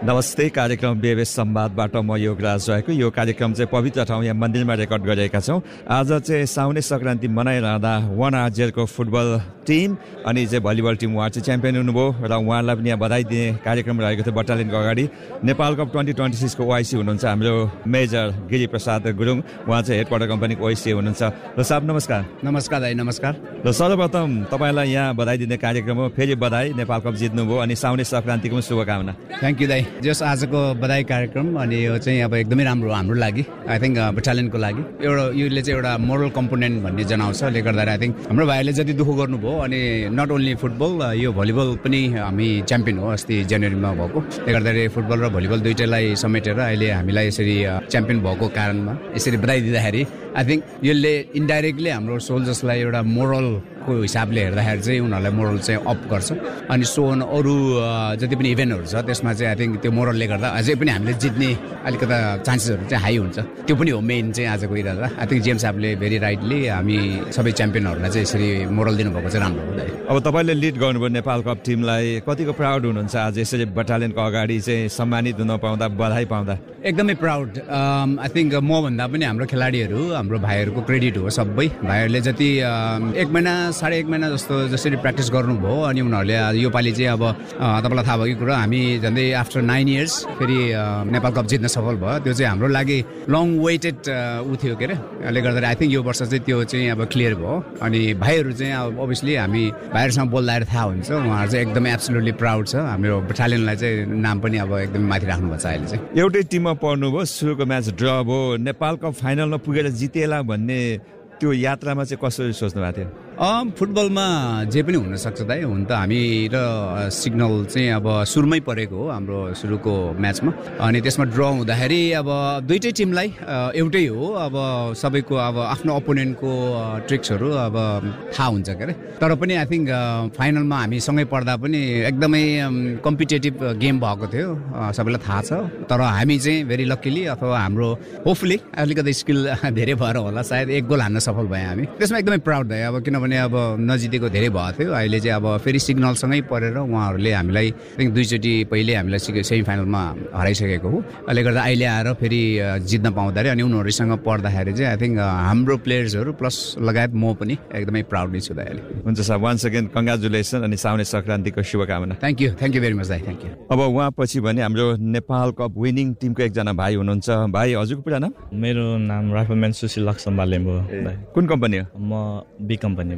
नमस्ते, कार्यक्रम बेबेस संवादबाट म योगराज रहेको। यो कार्यक्रम चाहिँ पवित्र ठाउँ यहाँ मन्दिरमा रेकर्ड गरेका छौँ। आज चाहिँ साउने सङ्क्रान्ति मनाइरहँदा 1RJ को फुटबल टिम अनि चाहिँ भलिबल टिम उहाँ चाहिँ च्याम्पियन हुनुभयो र उहाँलाई पनि यहाँ बधाई दिने कार्यक्रम रहेको थियो बटालियनको अगाडि। नेपाल कप 2026 को ओआइसी हुनुहुन्छ हाम्रो मेजर गिरिप्रसाद गुरुङ, उहाँ चाहिँ हेडक्वार्टर कम्पनीको ओआइसी हुनुहुन्छ। र साहब नमस्कार। नमस्कार दाइ, नमस्कार। र सर्वप्रथम तपाईँलाई यहाँ बधाई दिने कार्यक्रम हो। फेरि बधाई, नेपाल कप जित्नुभयो अनि साउने सङ्क्रान्तिको पनि शुभकामना। थ्याङ्क यू दाइ। जस आजको बधाई कार्यक्रम अनि यो चाहिँ अब एकदमै राम्रो हाम्रो लागि, आई थिङ्क बटालियनको लागि एउटा योले चाहिँ एउटा मोरल कम्पोनेन्ट भन्ने जनाउँछ। यसले गर्दा आई थिङ्क हाम्रो भाइले जति दुःख गर्नुभयो अनि नट ओन्ली फुटबल, यो भलिबल पनि हामी च्याम्पियन हो अस्ति जनवरीमा भएको। त्यसले गर्दाखेरि फुटबल र भलिबल दुइटैलाई समेटेर अहिले हामीलाई यसरी च्याम्पियन भएको कारणमा यसरी बधाई दिँदाखेरि आई थिङ्क यसले इन्डाइरेक्टली हाम्रो सोल्जर्सलाई एउटा मोरलको हिसाबले हेर्दाखेरि चाहिँ उनीहरूलाई मोरल चाहिँ अप गर्छ। अनि सो अरू जति पनि इभेन्टहरू छ त्यसमा चाहिँ आई थिङ्क त्यो मोरलले गर्दा अझै पनि हामीले जित्ने अलिकता चान्सेसहरू चाहिँ हाई हुन्छ। त्यो पनि हो मेन चाहिँ आजको इरादा। आई थिङ्क जेम्स साहबले भेरी राइटली हामी सबै च्याम्पियनहरूलाई चाहिँ यसरी मोरल दिनुभएको चाहिँ राम्रो हो। अब तपाईँले लिड गर्नुभयो नेपाल कप टिमलाई, कतिको प्राउड हुनुहुन्छ आज यसरी बटालियनको अगाडि चाहिँ सम्मानित हुन पाउँदा, बधाई पाउँदा? एकदमै प्राउड। आई थिङ्क मभन्दा पनि हाम्रो खेलाडीहरू, हाम्रो भाइहरूको क्रेडिट हो। सबै भाइहरूले जति 1 महिना 1.5 महिना जस्तो जसरी प्र्याक्टिस गर्नुभयो अनि उनीहरूले योपालि चाहिँ अब तपाईँलाई थाहा भएको कुरा, हामी झन्डै आफ्टर 9 years फेरि नेपाल कप जित्न सफल भयो। त्यो चाहिँ हाम्रो लागि लङ वेटेड ऊ थियो के अरे। यसले गर्दा आई थिङ्क यो वर्ष चाहिँ त्यो चाहिँ अब क्लियर भयो। अनि भाइहरू चाहिँ अब अभियसली हामी भाइहरूसँग बोल्दाखेरि थाहा हुन्छ, उहाँहरू चाहिँ एकदमै एब्सोल्युटली प्राउड छ। हाम्रो बटालियनलाई चाहिँ नाम पनि अब एकदमै माथि राख्नुभएको छ अहिले चाहिँ। एउटै टिममा पर्नुभयो, सुरुको म्याच ड्र भयो, नेपाल कप फाइनलमा पुगेर जितेला भन्ने त्यो यात्रामा चाहिँ कसरी सोच्नु भएको थियो? फुटबलमा जे पनि हुनसक्छ दाइ। हुन त हामी र सिग्नल चाहिँ अब सुरुमै परेको हो हाम्रो सुरुको म्याचमा। अनि त्यसमा ड्र हुँदाखेरि अब दुइटै टिमलाई एउटै हो, अब सबैको अब आफ्नो अपोनेन्टको ट्रिक्सहरू अब थाहा हुन्छ के अरे। तर पनि आई थिङ्क फाइनलमा हामी सँगै पर्दा पनि एकदमै कम्पिटेटिभ गेम भएको थियो, सबैलाई थाहा छ। तर हामी चाहिँ भेरी लक्कीली अथवा हाम्रो होपफुली अलिकति स्किल धेरै भएर होला सायद 1 गोल हान्न सफल भए हामी। त्यसमा एकदमै प्राउड भयो अब, किनभने अब नजितेको धेरै भएको थियो। अहिले चाहिँ अब फेरि सिग्नलसँगै परेर उहाँहरूले हामीलाई दुईचोटि पहिले हामीलाई सेमी फाइनलमा हराइसकेको हो। यसले गर्दा अहिले आएर फेरि जित्न पाउँदाखेरि अनि उनीहरूसँग पर्दाखेरि चाहिँ आई थिङ्क हाम्रो प्लेयर्सहरू प्लस लगायत म पनि एकदमै प्राउड नै छु दाइ अहिले। हुन्छ सर, वान्स अगेन कङ्ग्रेचुलेसन अनि साउने सङ्क्रान्तिको शुभकामना। थ्याङ्क यू भेरी मच दाइ, थ्याङ्क यू। अब उहाँ पछि भने हाम्रो नेपाल कप विनिङ टिमको एकजना भाइ हुनुहुन्छ। भाइ हजुरको पुरा नाम? मेरो नाम राइफलम्यान सुशील लक्ष्मण लिम्बू। कुन कम्पनी हो? म बी कम्पनीबाट।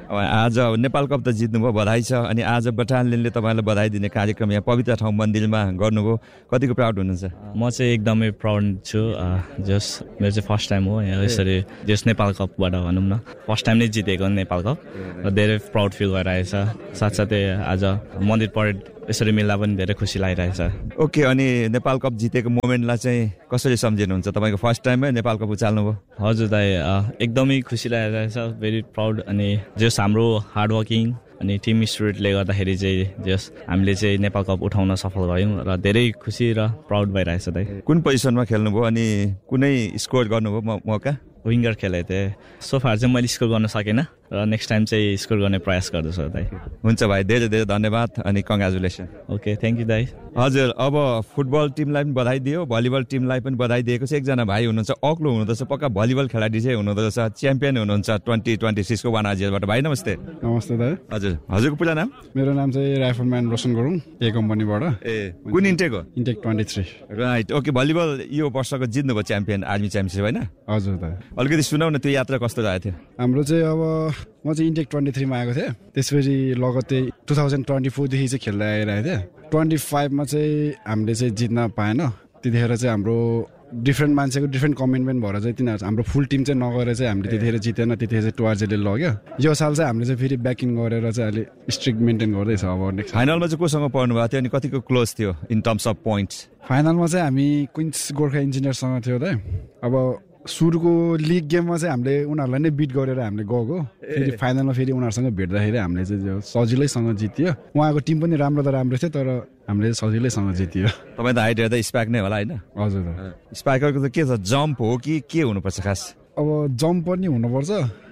आज नेपाल कप त जित्नुभयो, बधाई छ। अनि आज बटालियनले तपाईँलाई बधाई दिने कार्यक्रम यहाँ पवित्र ठाउँ मन्दिरमा गर्नुभयो, कतिको प्राउड हुनुहुन्छ? म चाहिँ एकदमै प्राउड छु। जस मेरो चाहिँ फर्स्ट टाइम हो यहाँ यसरी जस नेपाल कपबाट भनौँ न, फर्स्ट टाइम नै जितेको नेपाल कप र धेरै प्राउड फिल भइरहेछ। साथसाथै आज मन्दिर परेड यसरी मिल्दा पनि धेरै खुसी लागिरहेछ। ओके, अनि नेपाल कप जितेको मोमेन्टलाई चाहिँ कसरी सम्झिनुहुन्छ? तपाईँको फर्स्ट टाइममै नेपाल कप उचाल्नुभयो। हजुर दाइ, एकदमै खुसी लागिरहेछ, भेरी प्राउड। अनि जस हाम्रो हार्डवर्किङ अनि टिम स्पिरिटले गर्दाखेरि चाहिँ जस हामीले चाहिँ नेपाल कप उठाउन सफल भयौँ र धेरै खुसी र प्राउड भइरहेछ दाइ। कुन पोजिसनमा खेल्नुभयो अनि कुनै स्कोर गर्नुभयो मौका? विङ्गर खेलेको थिएँ। सोफार चाहिँ मैले स्कोर गर्न सकेन र नेक्स्ट टाइम चाहिँ स्कोर गर्ने प्रयास गर्दछु दाइ। हुन्छ भाइ, धेरै धेरै धन्यवाद अनि कङ्ग्रेचुलेसन। ओके, थ्याङ्क यू दाइ। हजुर, अब फुटबल टिमलाई पनि बधाई दियो, भलिबल टिमलाई पनि बधाई दिएको छ। एकजना भाइ हुनुहुन्छ, अग्लो हुनुहुँदछ, पक्का भलिबल खेलाडी चाहिँ हुनुहुँदछ, च्याम्पियन हुनुहुन्छ 2026 को 1RJ बाट। भाइ नमस्ते। नमस्ते दाइ। हजुर, हजुरको पुरा नाम? मेरो नाम चाहिँ राइफलम्यान रोशन गुरुङ, ए कम्पनीबाट। कुन इन्टेक हो? इन्टेक 23। Right, okay. भलिबल यो वर्षको जित्नुभयो च्याम्पियन, आर्मी च्याम्पियनसिप होइन? हजुर दाइ। अलिकति सुनाउ न, त्यो यात्रा कस्तो रहेको थियो? हाम्रो चाहिँ अब म चाहिँ इन्टेक 23 मा आएको थिएँ। त्यसपछि लगत्तै 2024 देखि चाहिँ खेल्दै आइरहेको थिएँ। 25 मा चाहिँ हामीले चाहिँ जित्न पाएन। त्यतिखेर चाहिँ हाम्रो डिफ्रेन्ट मान्छेको डिफ्रेन्ट कमिटमेन्ट भएर चाहिँ तिनीहरू हाम्रो फुल टिम चाहिँ नगरेर चाहिँ हामीले त्यतिखेर जितेन। त्यतिखेर चाहिँ 2RJ ले लग्यो। यो साल चाहिँ हामीले चाहिँ फेरि ब्याकिङ गरेर चाहिँ अहिले स्ट्रिक्ट मेन्टेन गर्दैछ। अब नेक्स्ट फाइनलमा चाहिँ कोसँग पर्नु भएको थियो अनि कतिको क्लोज थियो इन टर्म्स अफ पोइन्ट्स? फाइनलमा चाहिँ हामी क्विन्स गोर्खा इन्जिनियरसँग थियो दाइ। अब सुरुको लिग गेममा चाहिँ हामीले उनीहरूलाई नै बिट गरेर हामीले गएको। फेरि फाइनलमा फेरि उनीहरूसँग भेट्दाखेरि हामीले चाहिँ सजिलैसँग जित्यो। उहाँको टिम पनि राम्रो त राम्रो थियो, तर हामीले सजिलैसँग जित्यो। तपाईँ त हाइट हेर्दा स्पाइक नै होला होइन? हजुर। स्पाइकरको त के छ, जम्प हो कि के हुनुपर्छ खास? अब जम्प पनि हुनुपर्छ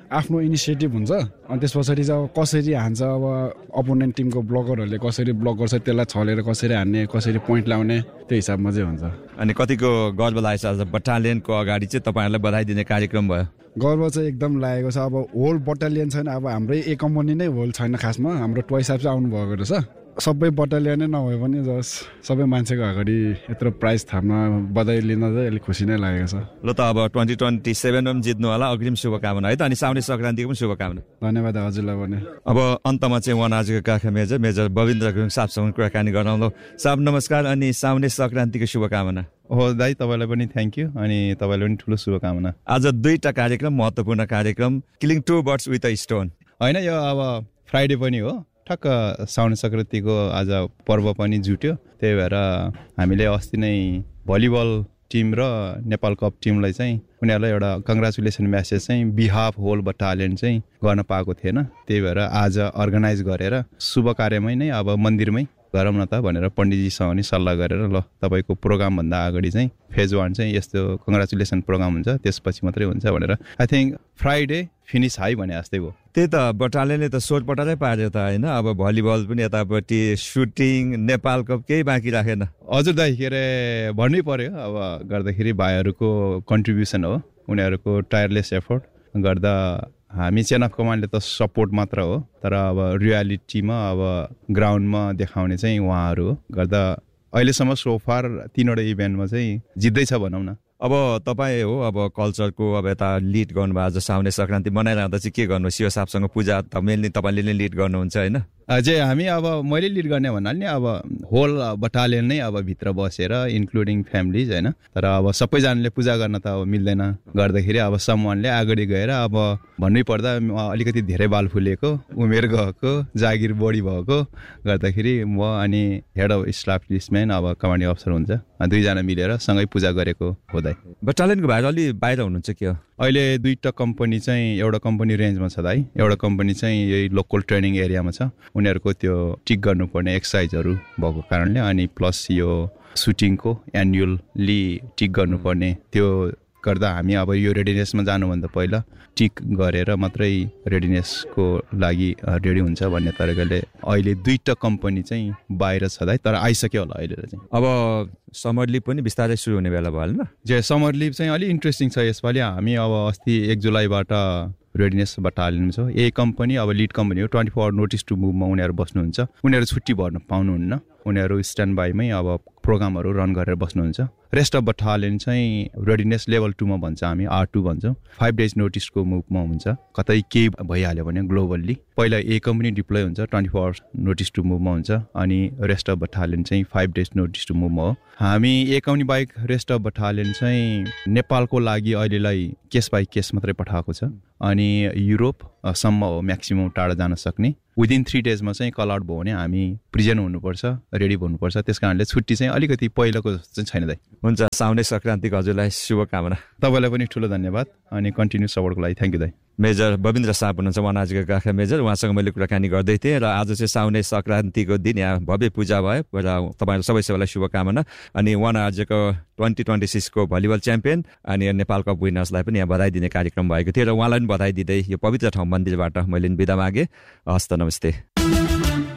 आफ्नो इनिसिएटिभ हुन्छ अनि त्यस पछाडि चाहिँ अब कसरी हान्छ अब अपोनेन्ट टिमको ब्लकरहरूले कसरी ब्लक गर्छ त्यसलाई छलेर कसरी हान्ने कसरी पोइन्ट ल्याउने त्यो हिसाबमा चाहिँ हुन्छ। अनि कतिको गर्व लागेको छ आज बटालियनको अगाडि चाहिँ तपाईँहरूलाई बधाई दिने कार्यक्रम भयो? गर्व चाहिँ एकदम लागेको छ। अब होल बटालियन छैन, अब हाम्रै ए कम्पनी नै होल छैन खासमा, हाम्रो ट्वाइस साहब चाहिँ आउनुभएको रहेछ। सबै बटालियनै नभए पनि जस सबै मान्छेको अगाडि यत्रो प्राइज थाप्न बधाई लिन चाहिँ अलिक खुसी नै लागेको छ। ल त अब 2027मा पनि जित्नु होला, अग्रिम शुभकामना है त। अनि साउने संक्रान्तिको पनि शुभकामना। धन्यवाद हजुरलाई पनि। अब अन्तमा चाहिँ वन आजको काखा मेजर बबिन्द्र गुरुङ साहबसँग कुराकानी गराउँदो। साहब नमस्कार अनि साउने संक्रान्तिको शुभकामना। हो दाइ, तपाईँलाई पनि थ्याङ्क यू अनि तपाईँलाई पनि ठुलो शुभकामना। आज 2टा कार्यक्रम, महत्त्वपूर्ण कार्यक्रम, killing 2 birds with a stone होइन, यो अब फ्राइडे पनि हो, ठक्क साउने संक्रान्तिको आज पर्व पनि जुट्यो। त्यही भएर हामीले अस्ति नै भलिबल टिम र नेपाल कप टिमलाई चाहिँ उनीहरूलाई एउटा कङ्ग्रेचुलेसन म्यासेज चाहिँ बिहाफ होल बटालियन चाहिँ गर्न पाएको थिएन। त्यही भएर आज अर्गनाइज गरेर शुभ कार्यमै नै अब मन्दिरमै गरौँ न त भनेर पण्डितजीसँग नि सल्लाह गरेर ल तपाईँको प्रोग्रामभन्दा अगाडि चाहिँ फेज 1 चाहिँ यस्तो कङ्ग्रेचुलेसन प्रोग्राम हुन्छ, त्यसपछि मात्रै हुन्छ भनेर I think Friday finish high भने जस्तै भयो। त्यही त बटालियनले त सोटपटारै पार्यो त होइन। अब भलिबल पनि यतापट्टि, सुटिङ, नेपाल कप केही बाँकी राखेन। हजुर दाइ, के अरे भन्नै पर्यो अब गर्दाखेरि भाइहरूको कन्ट्रिब्युसन हो, उनीहरूको टायरलेस एफोर्ट गर्दा हामी चेन अफ कमान्डले त सपोर्ट मात्र हो, तर अब रियालिटीमा अब ग्राउन्डमा देखाउने चाहिँ उहाँहरू हो। गर्दा अहिलेसम्म सोफार 3वटा इभेन्टमा चाहिँ जित्दैछ भनौँ न। अब तपाईँ हो अब कल्चरको अब यता लिड गर्नुभयो, आज साउने संक्रान्ति मनाइरहँदा चाहिँ के गर्नु? सिओ साहबसँग पूजा मेनली तपाईँले नै लिड गर्नुहुन्छ होइन? अझै हामी अब मैले लिड गर्ने भन्नाले नि अब होल बटालियन नै अब भित्र बसेर इन्क्लुडिङ फ्यामिलिज होइन, तर अब सबैजनाले पूजा गर्न त अब मिल्दैन। गर्दाखेरि अब समूहले अगाडि गएर अब भन्नै पर्दा अलिकति धेरै बाल फुलेको, उमेर गएको, जागिर बढी भएको गर्दाखेरि म अनि हेड अफ स्टाफ लिस्टम्यान अब कमान्डिङ अफिसर हुन्छ, 2जना मिलेर सँगै पूजा गरेको हो दाइ। बटालियनको भाइहरू अलि बाहिर हुनुहुन्छ के हो? अहिले 2टा कम्पनी चाहिँ, एउटा कम्पनी रेन्जमा छ दाइ, एउटा कम्पनी चाहिँ यही लोकल ट्रेनिङ एरियामा छ। उनीहरूको त्यो टिक गर्नुपर्ने एक्सर्साइजहरू भएको कारणले अनि प्लस यो सुटिङको एन्युअली टिक गर्नुपर्ने त्यो गर्दा हामी अब यो रेडिनेसमा जानुभन्दा पहिला टिक गरेर मात्रै रेडिनेसको लागि रेडी हुन्छ भन्ने तरिकाले अहिले 2टा कम्पनी चाहिँ बाहिर छ दाइ, तर आइसक्यो होला अहिले चाहिँ। अब समर लिभ पनि बिस्तारै सुरु हुने बेला भयो होइन? जे समर लिभ चाहिँ अलिक इन्ट्रेस्टिङ छ यसपालि। हामी अब अस्ति 1 जुलाईबाट रेडिनेस बटालियन छ। ए कम्पनी अब लिड कम्पनी हो, 24 आवर नोटिस टु मुभमा उनीहरू बस्नुहुन्छ। उनीहरू छुट्टी भर्न पाउनुहुन्न, उनीहरू स्ट्यान्ड बाईमै अब प्रोग्रामहरू रन गरेर बस्नुहुन्छ। रेस्ट अफ बटालियन चाहिँ रेडिनेस लेभल 2 मा भन्छ, हामी R2 भन्छौँ। 5 डेज नोटिसको मुभमा हुन्छ, कतै केही भइहाल्यो भने ग्लोबल्ली पहिला ए कम्पनी डिप्लोय हुन्छ, 24 आवर्स नोटिस टु मुभमा हुन्छ, अनि रेस्ट अफ बटालियन चाहिँ 5 डेज नोटिस टु मुभमा हो। हामी ए कम्पनी बाहेक रेस्ट अफ बटालियन चाहिँ नेपालको लागि अहिलेलाई केस बाई केस मात्रै पठाएको छ, अनि युरोपसम्म हो म्याक्सिमम टाढा जान सक्ने। विदिन 3 डेजमा चाहिँ कल आउट भयो भने हामी प्रिजेन्ट हुनुपर्छ, रेडी हुनुपर्छ। त्यस कारणले छुट्टी चाहिँ अलिकति पहिलाको चाहिँ छैन दाइ। हुन्छ, साउने संक्रान्तिको हजुरलाई शुभकामना। तपाईँलाई पनि ठुलो धन्यवाद अनि कन्टिन्यू सपोर्टको लागि थ्याङ्क यू दाइ। मेजर बबिन्द्र साहब हुनुहुन्छ वन आजको काखा मेजर, उहाँसँग मैले कुराकानी गर्दै थिएँ। र आज चाहिँ साउने संक्रान्तिको दिन यहाँ भव्य पूजा भयो र तपाईँहरू सबैलाई शुभकामना। अनि वन आजको 2026 को भलिबल च्याम्पियन अनि नेपाल कप विनर्सलाई पनि यहाँ बधाई दिने कार्यक्रम भएको थियो र उहाँलाई पनि बधाई दिँदै यो पवित्र ठाउँ मन्दिरबाट मैले बिदा मागेँ। हस्त नमस्ते।